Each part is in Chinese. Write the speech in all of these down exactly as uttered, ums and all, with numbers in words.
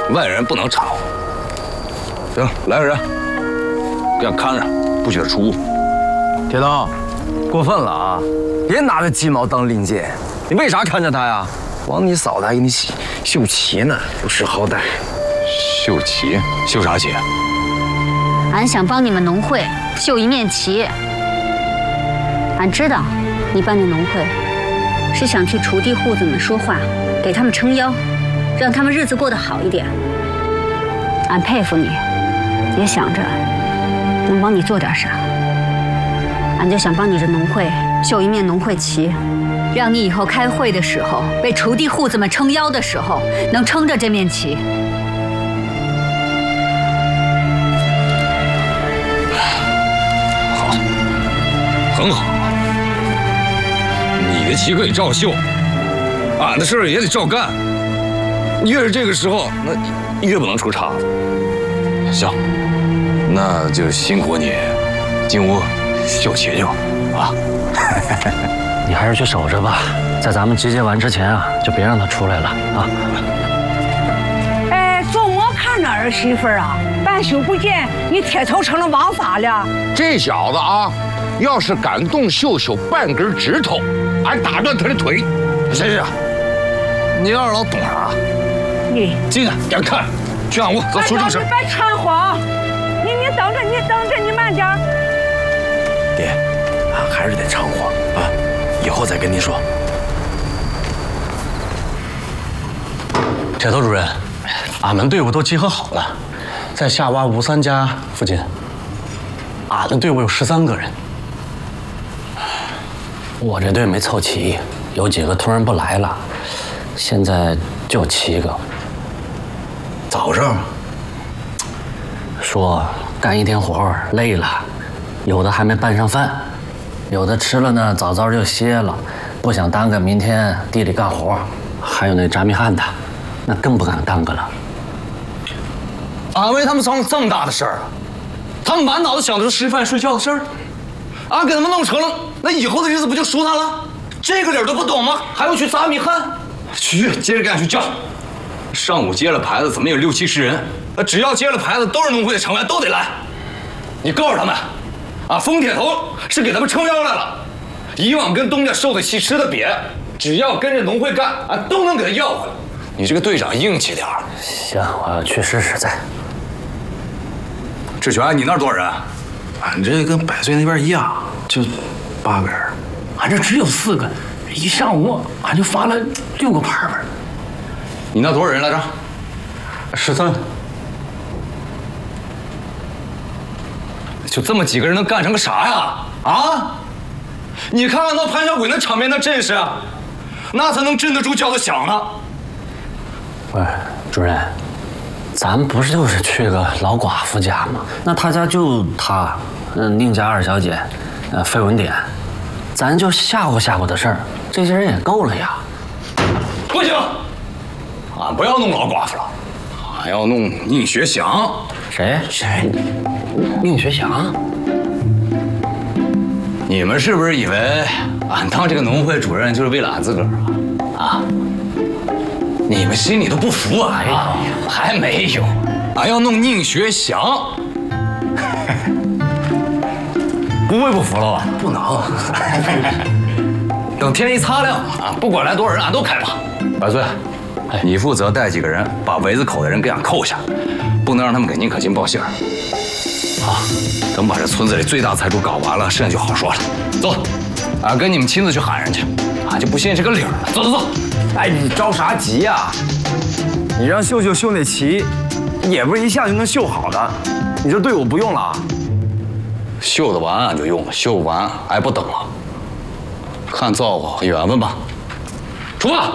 外人不能掺和。行，来个人，给俺看着，不许他出屋。 铁东，过分了啊！别拿着鸡毛当令箭，你为啥看着他呀？王你嫂子还给你绣绣旗呢，不识好歹。 绣旗？绣啥旗？ 俺想帮你们农会绣一面旗。俺知道，你办这农会，是想去锄地户子们说话，给他们撑腰，让他们日子过得好一点。俺佩服你，也想着能帮你做点啥。俺就想帮你这农会绣一面农会旗，让你以后开会的时候，为锄地户子们撑腰的时候，能撑着这面旗。 好，很好。你的旗可以照绣，俺的事儿也得照干。越是这个时候，那越不能出岔子。行，那就辛苦你进屋绣旗去吧，啊！ 你还是去守着吧，在咱们集结完之前啊，就别让他出来了啊！ 哎，做么看着儿媳妇啊？半宿不见，你铁头成了王法了。 这小子啊，要是敢动秀秀半根指头，俺打断他的腿。 谁是？你二老懂啥？ 你进来，给俺看。去俺屋，咱说正事。 你别掺和，你你等着，你等着，你慢点。 爹，俺还是得掺和啊，以后再跟您说。 铁头主任，俺们队伍都集合好了，在下洼吴三家附近。俺的队伍有十三个人，我这队没凑齐，有几个突然不来了，现在就七个。 咋回事？ 说干一天活累了，有的还没拌上饭，有的吃了呢早早就歇了，不想耽搁明天地里干活。还有那扎米汉的，那更不敢耽搁了。 俺为他们操这么大的事儿，他们满脑子想的是吃饭睡觉的事儿，俺给他们弄成了，那以后的日子不就舒坦了？这个理儿都不懂吗？还要去扎米汉？去，接着干去叫。上午接了牌子，怎么有六七十人？只要接了牌子，都是农会的成员，都得来。你告诉他们，啊，疯铁头是给他们撑腰来了。以往跟东家受的气吃的瘪，只要跟着农会干，俺都能给他要回来。你这个队长硬气点儿。 行，我要去试试再。 志全，你那儿多少人？ 俺这跟百岁那边一样，就八个人。 俺这只有四个，一上午俺就发了六个牌牌。 你那多少人来着？ 十三。 就这么几个人能干成个啥呀？啊！你看看那潘小鬼那场面，那阵势，那才能镇得住叫得响呢。 喂，主任，咱不是就是去个老寡妇家吗？那他家就他，嗯，宁家二小姐，呃，费文典，咱就吓唬吓唬的事儿，这些人也够了呀。 不行，俺不要弄老寡妇了，俺要弄宁学祥。 谁？谁？宁学祥？ 你们是不是以为俺当这个农会主任就是为了俺自个儿啊？啊！你们心里都不服俺啊？还没有，俺要弄宁学祥。不会不服了吧？ 不能。 等天一擦亮啊，不管来多少人，俺都开拔。百岁，你负责带几个人把围子口的人给俺扣下，不能让他们给宁可心报信儿。好，等把这村子里最大财主搞完了，剩下就好说了。走，俺跟你们亲自去喊人去，俺就不信这个理儿了。走走走。 哎，你着啥急呀？你让秀秀绣那旗，也不是一下就能绣好的。你这队伍不用了啊？ 绣得完俺就用，绣不完俺不等了。看造化缘分吧。出发。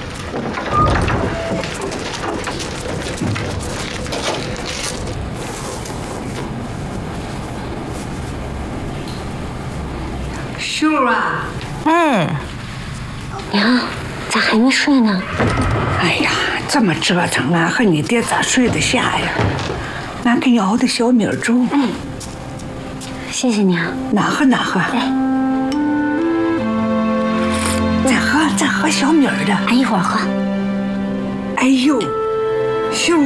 秀啊， 嗯，娘，咋还没睡呢？ 哎呀，这么折腾，俺和你爹咋睡得下呀？俺给你熬的小米粥。 嗯，谢谢娘。 哪喝哪喝。再喝再喝小米的。 俺一会儿喝。 哎呦，秀